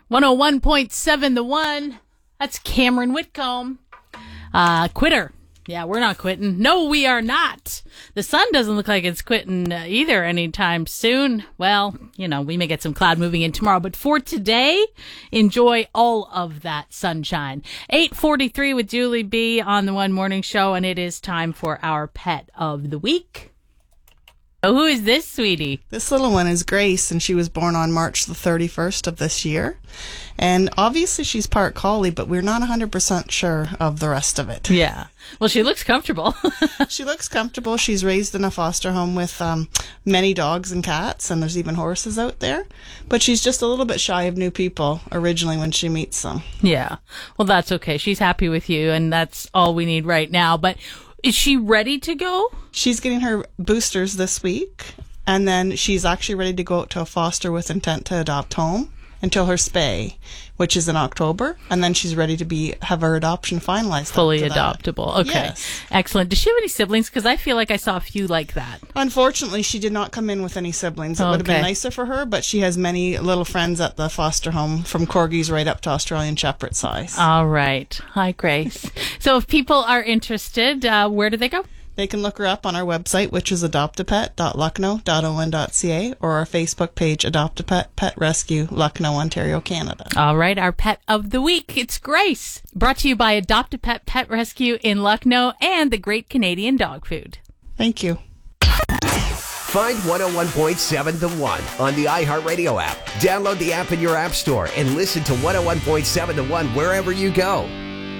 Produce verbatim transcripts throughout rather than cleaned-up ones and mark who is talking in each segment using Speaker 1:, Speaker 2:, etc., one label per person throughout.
Speaker 1: one oh one point seven The One. That's Cameron Whitcomb. Uh, quitter. Yeah, we're not quitting. No, we are not. The sun doesn't look like it's quitting uh, either anytime soon. Well, you know, we may get some cloud moving in tomorrow. But for today, enjoy all of that sunshine. eight forty-three with Julie B on the One Morning Show, and it is time for our pet of the week. Oh, who is this, sweetie?
Speaker 2: This little one is Grace, and she was born on March the thirty-first of this year. And obviously she's part collie, but we're not one hundred percent sure of the rest of it.
Speaker 1: Yeah. Well, she looks comfortable.
Speaker 2: She looks comfortable. She's raised in a foster home with um, many dogs and cats, and there's even horses out there. But she's just a little bit shy of new people originally when she meets them.
Speaker 1: Yeah. Well, that's okay. She's happy with you, and that's all we need right now. But is she ready to go?
Speaker 2: She's getting her boosters this week, and then she's actually ready to go out to a foster with intent to adopt home until her spay, which is in October, and then she's ready to be have her adoption finalized.
Speaker 1: Fully adoptable. That. Okay. Yes. Excellent. Does she have any siblings? Because I feel like I saw a few like that.
Speaker 2: Unfortunately, she did not come in with any siblings. It
Speaker 1: okay.
Speaker 2: would have been nicer for her, but she has many little friends at the foster home, from corgis right up to Australian Shepherd size.
Speaker 1: All right. Hi, Grace. So if people are interested, uh, where do they go?
Speaker 2: They can look her up on our website, which is adopt a pet dot lucknow dot o n dot c a, or our Facebook page, Adopt a Pet Pet Rescue, Lucknow, Ontario, Canada.
Speaker 1: All right, our pet of the week, it's Grace. Brought to you by Adopt a Pet Pet Rescue in Lucknow and the Great Canadian Dog Food.
Speaker 2: Thank you.
Speaker 3: Find one oh one point seven The One on the iHeartRadio app. Download the app in your app store and listen to one oh one point seven The One wherever you go.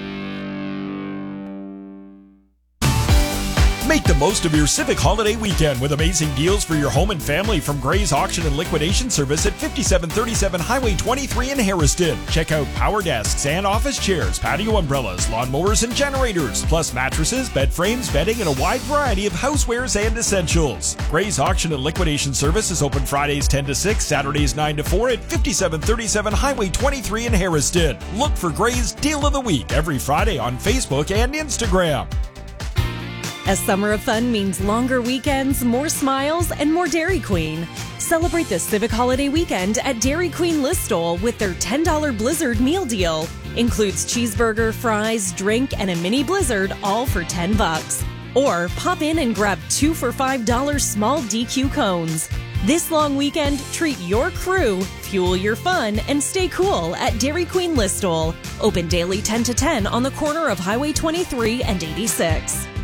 Speaker 4: Make the most of your Civic holiday weekend with amazing deals for your home and family from Gray's Auction and Liquidation Service at fifty-seven thirty-seven Highway twenty-three in Harriston. Check out power desks and office chairs, patio umbrellas, lawnmowers, and generators, plus mattresses, bed frames, bedding, and a wide variety of housewares and essentials. Gray's Auction and Liquidation Service is open Fridays ten to six, Saturdays nine to four at fifty-seven thirty-seven Highway twenty-three in Harriston. Look for Gray's Deal of the Week every Friday on Facebook and Instagram.
Speaker 5: A summer of fun means longer weekends, more smiles, and more Dairy Queen. Celebrate the Civic holiday weekend at Dairy Queen Listowel with their ten dollar Blizzard meal deal. Includes cheeseburger, fries, drink, and a mini Blizzard, all for ten bucks. Or pop in and grab two for five dollars small D Q cones. This long weekend, treat your crew, fuel your fun, and stay cool at Dairy Queen Listowel. Open daily ten to ten on the corner of Highway twenty-three and eighty-six.